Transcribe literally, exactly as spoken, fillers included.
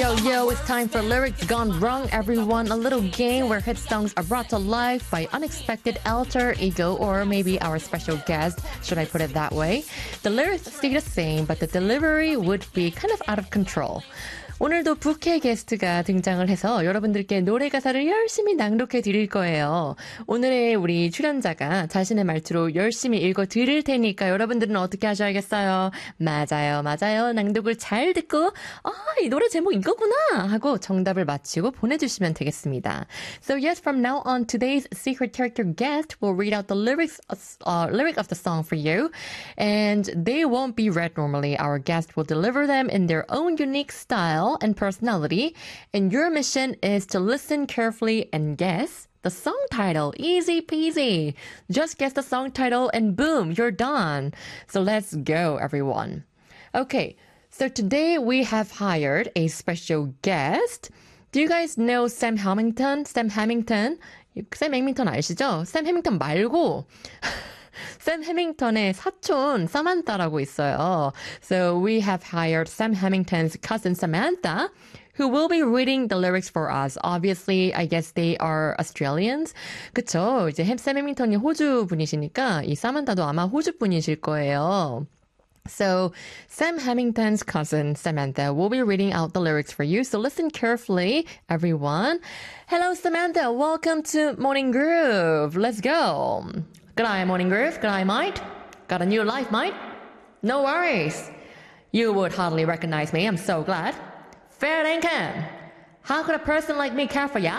Yo, yo, it's time for Lyrics Gone Wrong, everyone. A little game where hit songs are brought to life by unexpected alter ego or maybe our special guest, should I put it that way. The lyrics stay the same, but the delivery would be kind of out of control. 오늘도 부캐 게스트가 등장을 해서 여러분들께 노래 가사를 열심히 낭독해 드릴 거예요. 오늘의 우리 출연자가 자신의 말투로 열심히 읽어 드릴 테니까 여러분들은 어떻게 하셔야겠어요? 맞아요, 맞아요. 낭독을 잘 듣고 아, 이 노래 제목 이거구나 하고 정답을 맞히고 보내주시면 되겠습니다. So yes, from now on, today's secret character guest will read out the lyrics, uh, lyric of the song for you, and they won't be read normally. Our guest will deliver them in their own unique style and personality, and your mission is to listen carefully and guess the song title. Easy peasy. Just guess the song title and boom, you're done. So let's go, everyone. Okay, so today we have hired a special guest. Do you guys know Sam Hamilton? Sam Hamilton? 샘 해밍턴 아시죠? 샘 해밍턴 말고 샘 해밍턴의 사촌 사만타라고 있어요. So we have hired Sam Hamilton's cousin Samantha, who will be reading the lyrics for us. Obviously, I guess they are Australians. 그쵸? 이제 샘 해밍턴이 호주 분이시니까 이 사만타도 아마 호주 분이실 거예요. So, Sam Hamilton's cousin, Samantha, will be reading out the lyrics for you. So listen carefully, everyone. Hello, Samantha. Welcome to Morning Groove. Let's go. G'day, Morning Groove. G'day, mate. Got a new life, mate? No worries. You would hardly recognize me. I'm so glad. Fair dinkum. How could a person like me care for ya?